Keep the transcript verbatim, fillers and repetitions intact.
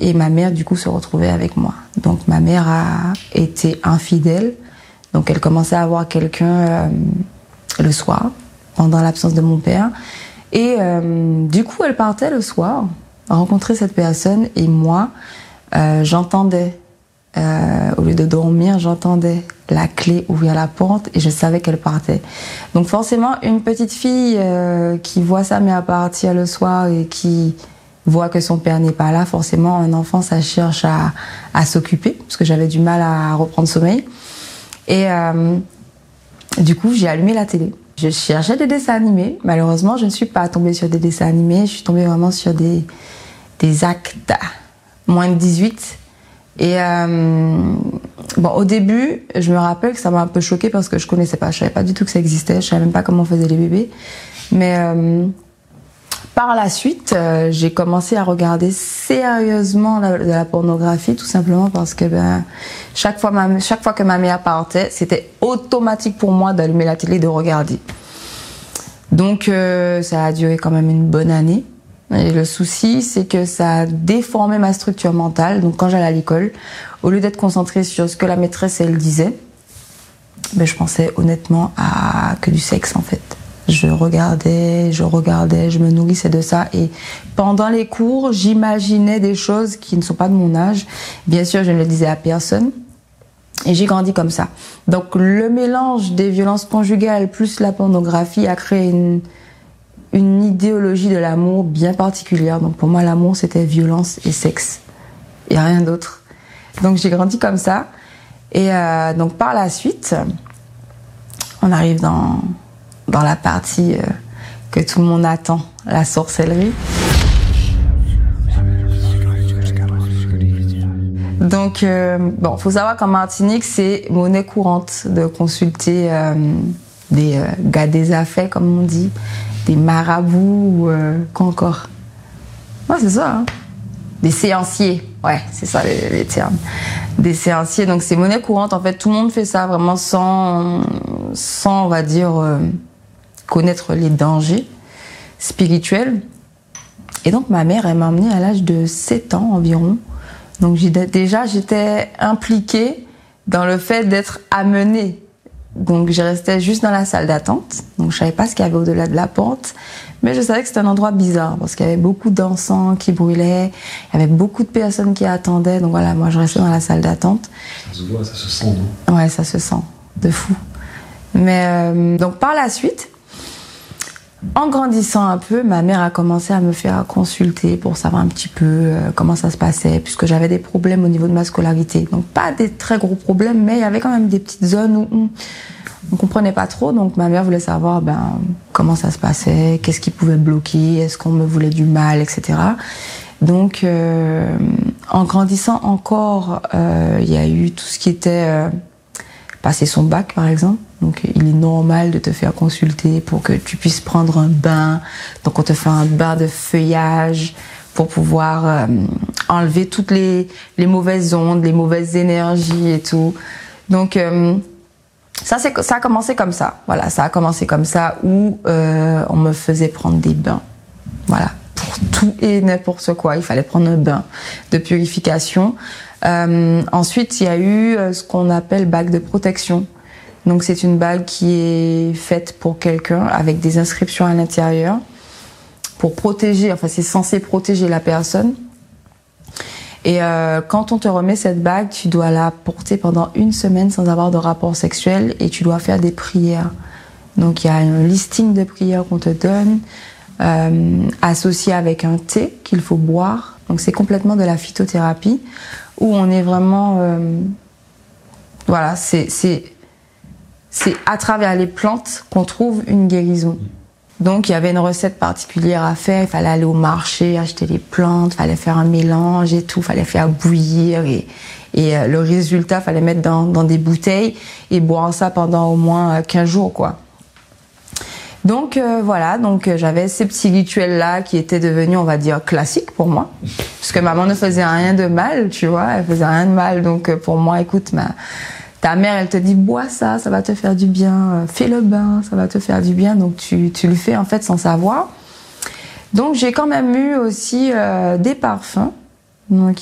et ma mère du coup se retrouvait avec moi. Donc ma mère a été infidèle, donc elle commençait à avoir quelqu'un euh, le soir, pendant l'absence de mon père. Et euh, du coup elle partait le soir, rencontrer cette personne, et moi euh, j'entendais, euh, au lieu de dormir, j'entendais la clé ouvrir la porte et je savais qu'elle partait. Donc forcément, une petite fille euh, qui voit sa mère partir le soir et qui voit que son père n'est pas là, forcément un enfant ça cherche à, à s'occuper, parce que j'avais du mal à reprendre sommeil. Et euh, du coup j'ai allumé la télé. Je cherchais des dessins animés. Malheureusement je ne suis pas tombée sur des dessins animés, je suis tombée vraiment sur des, des actes moins de dix-huit. Et euh, bon, au début, je me rappelle que ça m'a un peu choquée parce que je connaissais pas, je savais pas du tout que ça existait, je savais même pas comment on faisait les bébés. Mais euh, par la suite, euh, j'ai commencé à regarder sérieusement la, de la pornographie, tout simplement parce que ben, chaque fois, ma, chaque fois que ma mère partait, c'était automatique pour moi d'allumer la télé et de regarder. Donc euh, ça a duré quand même une bonne année. Et le souci, c'est que ça a déformé ma structure mentale. Donc quand j'allais à l'école, au lieu d'être concentrée sur ce que la maîtresse elle disait, ben, je pensais honnêtement à que du sexe en fait. Je regardais, je regardais, je me nourrissais de ça. Et pendant les cours, j'imaginais des choses qui ne sont pas de mon âge. Bien sûr, je ne le disais à personne. Et j'ai grandi comme ça. Donc le mélange des violences conjugales plus la pornographie a créé une... une idéologie de l'amour bien particulière. Donc pour moi, l'amour, c'était violence et sexe. Il n'y a rien d'autre. Donc j'ai grandi comme ça. Et euh, donc par la suite, on arrive dans, dans la partie euh, que tout le monde attend, la sorcellerie. Donc, euh, bon, faut savoir qu'en Martinique, c'est monnaie courante de consulter euh, des euh, gars des affaires, comme on dit, des marabouts, euh, quoi encore. Ouais, c'est ça, hein. Des séanciers, ouais, c'est ça les, les termes. Des séanciers, donc c'est monnaie courante, en fait, tout le monde fait ça vraiment sans, sans on va dire, euh, connaître les dangers spirituels. Et donc ma mère, elle m'a emmenée à l'âge de sept ans environ. Donc j'ai, déjà, j'étais impliquée dans le fait d'être amenée. Donc je restais juste dans la salle d'attente, donc je savais pas ce qu'il y avait au-delà de la porte, mais je savais que c'était un endroit bizarre parce qu'il y avait beaucoup d'encens qui brûlaient, il y avait beaucoup de personnes qui attendaient, donc voilà, moi je restais dans la salle d'attente. Ça se voit, ça se sent, non? Ouais, ça se sent, de fou. Mais euh, donc par la suite, en grandissant un peu, ma mère a commencé à me faire consulter pour savoir un petit peu euh, comment ça se passait, puisque j'avais des problèmes au niveau de ma scolarité. Donc pas des très gros problèmes, mais il y avait quand même des petites zones où on ne comprenait pas trop. Donc ma mère voulait savoir ben, comment ça se passait, qu'est-ce qui pouvait bloquer, est-ce qu'on me voulait du mal, et cetera. Donc euh, en grandissant encore, euh, il y a eu tout ce qui était euh, passer son bac par exemple. Donc il est normal de te faire consulter pour que tu puisses prendre un bain. Donc on te fait un bain de feuillage pour pouvoir euh, enlever toutes les, les mauvaises ondes, les mauvaises énergies et tout. Donc euh, ça, c'est, ça a commencé comme ça. Voilà, ça a commencé comme ça où euh, on me faisait prendre des bains. Voilà, pour tout et n'importe quoi. Il fallait prendre un bain de purification. Euh, ensuite, il y a eu ce qu'on appelle bague de protection. Donc c'est une bague qui est faite pour quelqu'un avec des inscriptions à l'intérieur pour protéger, enfin c'est censé protéger la personne. Et euh, quand on te remet cette bague, tu dois la porter pendant une semaine sans avoir de rapport sexuel et tu dois faire des prières. Donc il y a un listing de prières qu'on te donne, euh, associé avec un thé qu'il faut boire. Donc c'est complètement de la phytothérapie où on est vraiment... Euh, voilà, c'est... c'est C'est à travers les plantes qu'on trouve une guérison. Donc il y avait une recette particulière à faire, il fallait aller au marché, acheter les plantes, il fallait faire un mélange et tout, il fallait faire bouillir et, et euh, le résultat, il fallait mettre dans, dans des bouteilles et boire ça pendant au moins quinze jours, quoi. Donc euh, voilà, donc euh, j'avais ces petits rituels-là qui étaient devenus, on va dire, classiques pour moi. Parce que maman ne faisait rien de mal, tu vois, elle faisait rien de mal. Donc euh, pour moi, écoute, ma... ta mère, elle te dit, bois ça, ça va te faire du bien, fais le bain, ça va te faire du bien. Donc tu, tu le fais en fait sans savoir. Donc j'ai quand même eu aussi euh, des parfums. Donc